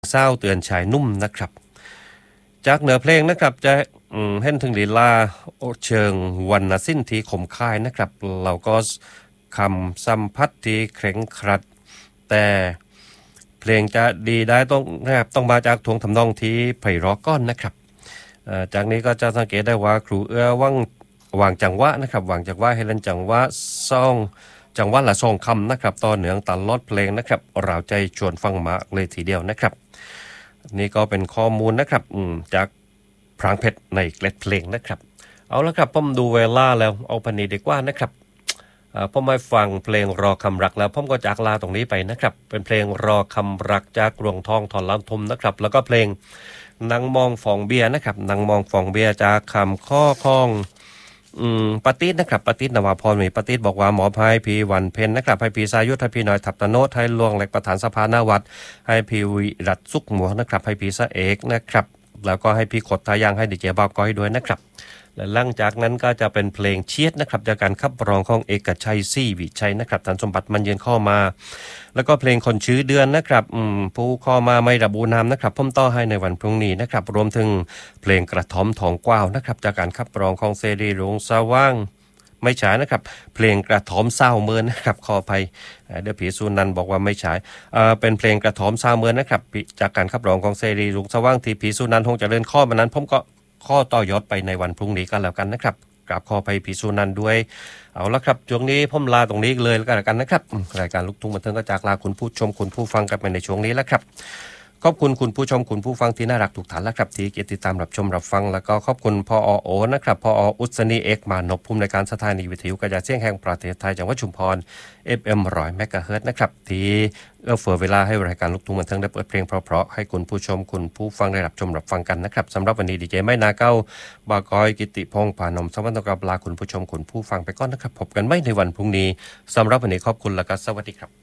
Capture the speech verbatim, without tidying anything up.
เศร้าเตือนชายนุ่มนะครับจากเนื้อเพลงนะครับจะเห็นถึงลีลาเชิงวรรณศิลป์ที่ขมค่ายนะครับเราก็คำสัมพัทธ์ที่เคร่งครัดแต่เพลงจะดีได้ต้องนะครับต้องมาจากทวงทำนองที่ไพเราะก้อนนะครับจากนี้ก็จะสังเกตได้ว่าครูเอื้อว่างวางจังหวะนะครับวางจังหวะให้เล่นจังหวะซ่องจังหวะละสองคำนะครับต่อเนื่องตลอดเพลงนะครับเราใจชวนฟังมากเลยทีเดียวนะครับนี่ก็เป็นข้อมูลนะครับจากพรางเพชรในเกล็ดเพลงนะครับเอาละครับผมดูเวลาแล้วเอาพันนี้ดีกว่านะครับผมมาฟังเพลงรอคำรักแล้วผมก็จากลาตรงนี้ไปนะครับเป็นเพลงรอคำรักจากรวงทองทอนล้านทุมนะครับแล้วก็เพลงนางมองฟองเบียนะครับนางมองฟองเบียจากคำข้อคองอืมปฏิษนะครับปฏิษนวาพรมีปฏิษบอกว่าหมอพายพีวันเพนนะครับให้พีสายุทธให้พีน้อยทับตะโนทให้ลวงแหลกประธานสภาหน้าวัดให้พีวิรัตสุขหมัวนะครับให้พีสะเอกนะครับแล้วก็ให้พีขดทายังให้ดิเจบอกก้อยด้วยนะครับและหลังจากนั้นก็จะเป็นเพลงเชียดนะครับจากการขับร้องของเอกชัยซี่วิชัยนะครับท่านสมบัติมันเยือนข้อมาแล้วก็เพลงคนชื่อเดือนนะครับผู้ข้อมาไม่ระบุนามนะครับพ่มต่อให้ในวันพรุ่งนี้นะครับรวมถึงเพลงกระท่อมทองกว้าวนะครับจากการขับร้องของเสรีรุ่งสว่างไม่ใช่นะครับเพลงกระท่อมเศร้าเมินนะครับขออภัยเดี๋ยวผีสุนันบอกว่าไม่ใช่เอ่อเป็นเพลงกระท่อมเศร้าเมินนะครับจากการขับร้องของเสรีรุ่งสว่างที่ผีสุนันคงจะเล่นข้อมานั้นผมก็ข้อต่อยอดไปในวันพรุ่งนี้กันแล้วกันนะครับกราบขอไปผีสุนันด้วยเอาละครับช่วงนี้ผมลาตรงนี้เลยแล้วกันนะครับรายการลูกทุ่งบันเทิงก็จากลาคุณผู้ชมคุณผู้ฟังกันไปในช่วงนี้แล้วครับขอบคุณคุณผู้ชมคุณผู้ฟังที่น่ารักทุกท่านแล้วครับที่ติดตามรับชมรับฟังแล้วก็ขอบคุณพอโอนะครับพออุศนีเอกมานพภูมิในการสถานีวิทยุกระจายเสียงแห่งประเทศไทยจังหวัดชุมพร เอฟ เอ็ม หนึ่งร้อยเมกะเฮิรตซ์นะครับที่เอื้อเฟื้อเวลาให้รายการลูกทุ่งบันเทิงได้เปิดเพลงเพราะๆให้คุณผู้ชมคุณผู้ฟังได้รับชมรับฟังกันนะครับสำหรับวันนี้ดีเจไม่นาเก้าบากอยกิติพงษ์ผานมสวัสดิ์กับลาคุณผู้ชมคุณผู้ฟังไปก่อนนะครับพบกันไม่ในวันพรุ่งนี้สำหรับวันนี้ขอบคุณและก็สวัสดีครับ